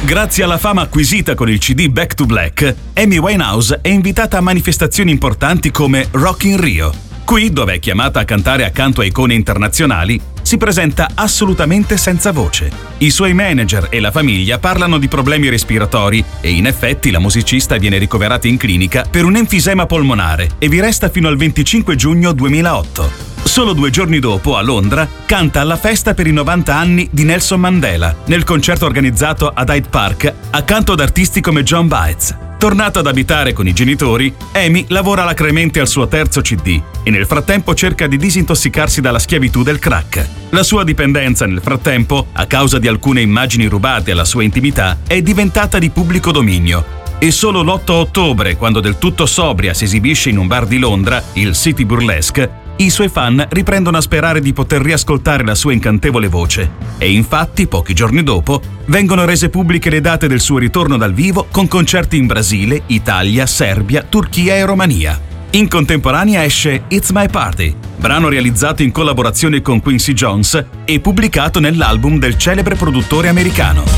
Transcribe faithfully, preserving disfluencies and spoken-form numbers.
Grazie alla fama acquisita con il C D Back to Black, Amy Winehouse è invitata a manifestazioni importanti come Rock in Rio. Qui, dove è chiamata a cantare accanto a icone internazionali, si presenta assolutamente senza voce. I suoi manager e la famiglia parlano di problemi respiratori e in effetti la musicista viene ricoverata in clinica per un enfisema polmonare e vi resta fino al venticinque giugno duemilaotto. Solo due giorni dopo, a Londra, canta alla festa per i novanta anni di Nelson Mandela, nel concerto organizzato ad Hyde Park, accanto ad artisti come John Baez. Tornata ad abitare con i genitori, Amy lavora alacremente al suo terzo C D e nel frattempo cerca di disintossicarsi dalla schiavitù del crack. La sua dipendenza, nel frattempo, a causa di alcune immagini rubate alla sua intimità, è diventata di pubblico dominio. E solo l'otto ottobre, quando del tutto sobria si esibisce in un bar di Londra, il City Burlesque, i suoi fan riprendono a sperare di poter riascoltare la sua incantevole voce. E infatti, pochi giorni dopo, vengono rese pubbliche le date del suo ritorno dal vivo con concerti in Brasile, Italia, Serbia, Turchia e Romania. In contemporanea esce It's My Party, brano realizzato in collaborazione con Quincy Jones e pubblicato nell'album del celebre produttore americano.